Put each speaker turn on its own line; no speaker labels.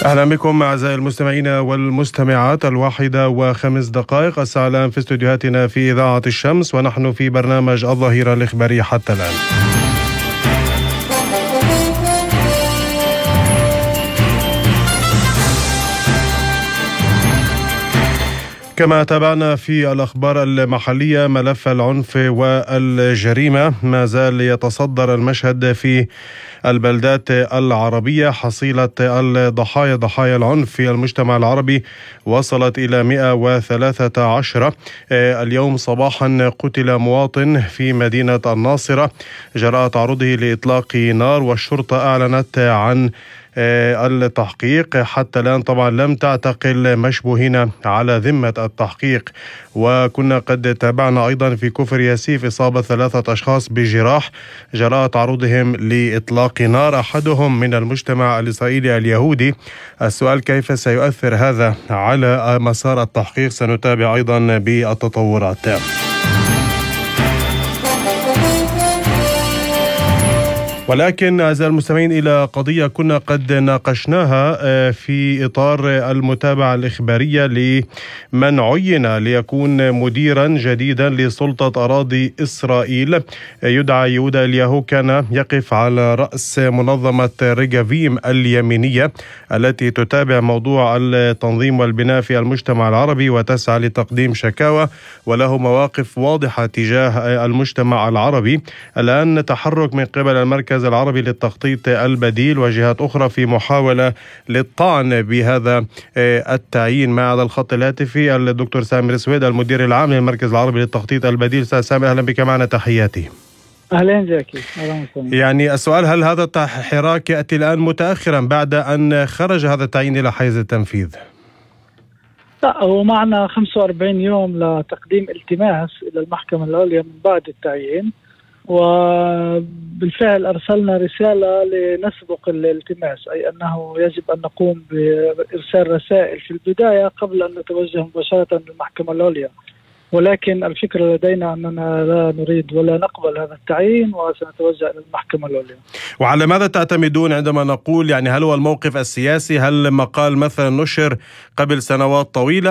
أهلا بكم أعزائي المستمعين والمستمعات. 1:05 الساعة الآن في استديوهاتنا في إذاعة الشمس، ونحن في برنامج الظهيرة الإخبارية حتى الآن. كما تابعنا في الأخبار المحلية، ملف العنف والجريمة ما زال يتصدر المشهد في البلدات العربية. حصيلة ضحايا العنف في المجتمع العربي وصلت إلى 113. اليوم صباحا قتل مواطن في مدينة الناصرة جراء تعرضه لإطلاق نار، والشرطة أعلنت عن التحقيق. حتى الآن طبعا لم تعتقل مشبوهين على ذمة التحقيق. وكنا قد تابعنا أيضا في كفر ياسيف إصابة 3 أشخاص بجراح جراء تعرضهم لإطلاق نار، أحدهم من المجتمع الإسرائيلي اليهودي. السؤال كيف سيؤثر هذا على مسار التحقيق؟ سنتابع أيضا بالتطورات. ولكن أعزائي المستمعين، إلى قضية كنا قد ناقشناها في إطار المتابعة الإخبارية لمن عين ليكون مديرا جديدا لسلطة أراضي إسرائيل، يدعى يهودا إلياهو. كان يقف على رأس منظمة ريجافيم اليمينية التي تتابع موضوع التنظيم والبناء في المجتمع العربي وتسعى لتقديم شكاوى، وله مواقف واضحة تجاه المجتمع العربي. الآن تحرك من قبل المركز العربي للتخطيط البديل وجهات أخرى في محاولة للطعن بهذا التعيين. مع على الخط الهاتفي الدكتور سامر سويد، المدير العام للمركز العربي للتخطيط البديل. أستاذ سامر، أهلا بك معنا، تحياتي.
أهلا زكي.
يعني السؤال، هل هذا الحراك يأتي الآن متأخرا بعد أن خرج هذا التعيين إلى حيز التنفيذ؟
لا، هو معنا 45 يوم لتقديم التماس إلى المحكمة العليا من بعد التعيين، وبالفعل أرسلنا رسالة لنسبق الالتماس، أي أنه يجب أن نقوم بإرسال رسائل في البداية قبل أن نتوجه مباشرة للمحكمة العليا. ولكن الفكرة لدينا أننا لا نريد ولا نقبل هذا التعيين، وسنتوجه إلى المحكمة العليا.
وعلى ماذا تعتمدون عندما نقول، يعني هل هو الموقف السياسي؟ هل مقال مثلا نشر قبل سنوات طويلة